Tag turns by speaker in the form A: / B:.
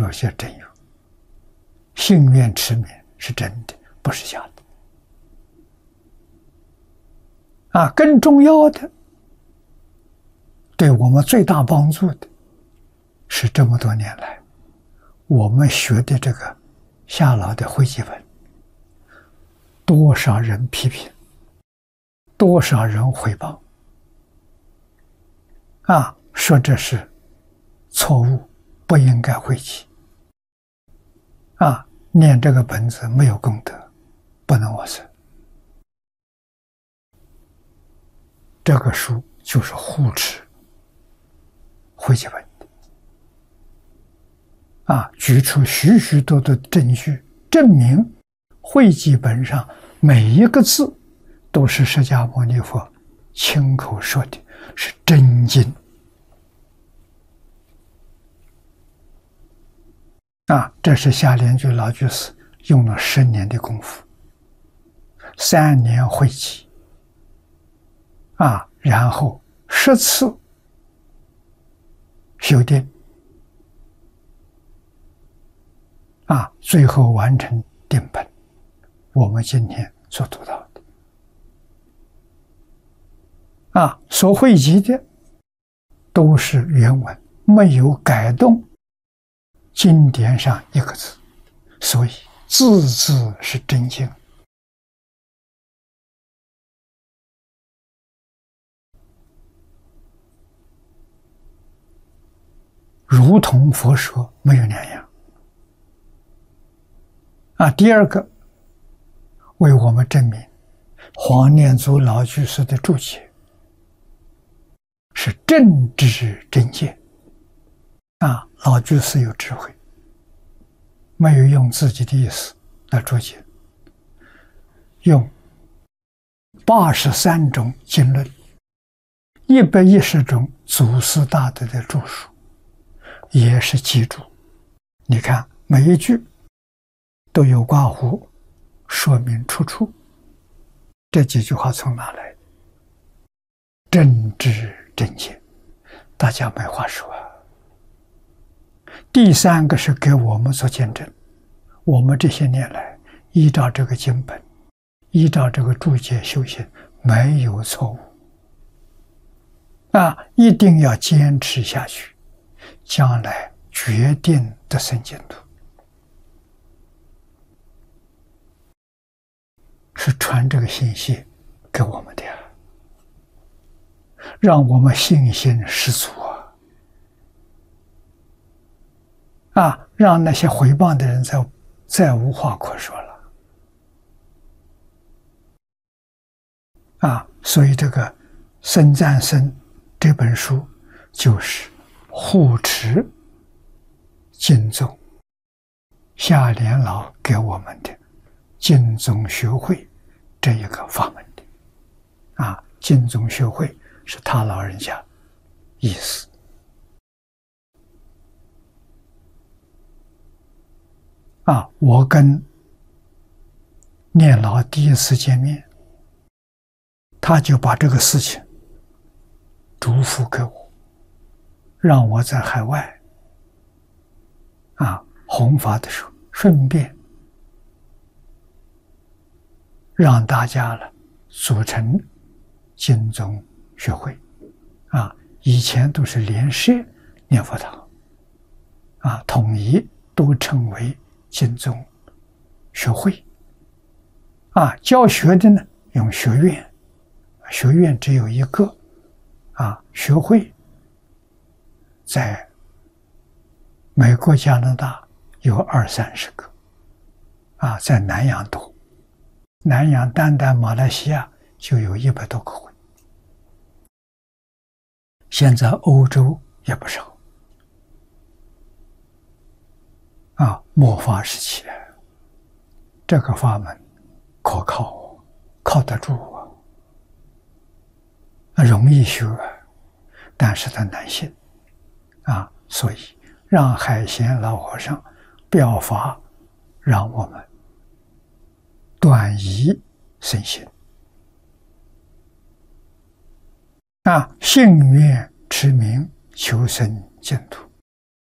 A: 落些真有，信愿持名是真的，不是假的。更重要的，对我们最大帮助的，是这么多年来我们学的这个夏老的汇集本，多少人批评，多少人诽谤，说这是错误，不应该汇集，念这个本子没有功德，不能往生。这个书就是护持汇集本举出许许多多证据，证明汇集本上每一个字都是释迦牟尼佛亲口说的，是真经。这是夏莲居老居士用了10年的功夫，3年汇集，然后10次修订，最后完成定本，我们今天所读到的，所汇集的都是原文，没有改动经典上一个字，所以字字是真经。如同佛说，没有两样。第二个，为我们证明黄念祖老居士的注解是正知正见。老居士有智慧，没有用自己的意思来注解，用83种经论，110种祖师大德的著述，也是记住。你看每一句都有括弧说明出处，这几句话从哪来的？正知正见，大家没话说。第三个是给我们做见证，我们这些年来依照这个经本，依照这个注解修行，没有错误。一定要坚持下去，将来决定得生净土。是传这个信息给我们的，让我们信心十足让那些诽谤的人再无话可说了。所以这个僧赞僧这本书就是护持经宗夏莲老给我们的经宗学会这一个法门的。经宗学会是他老人家意思。我跟念老第一次见面，他就把这个事情嘱咐给我，让我在海外弘法的时候，顺便让大家组成经宗学会。以前都是联社念佛堂，统一都称为经宗学会。教学的呢用学院，学院只有一个。学会在美国、加拿大有20-30个，在南洋多，南洋单单马来西亚就有100多个会，现在欧洲也不少。末法时期，这个法门可靠，靠得住容易学，但是它难信所以让海贤老和尚表法，让我们断疑生信信愿持名求生净土。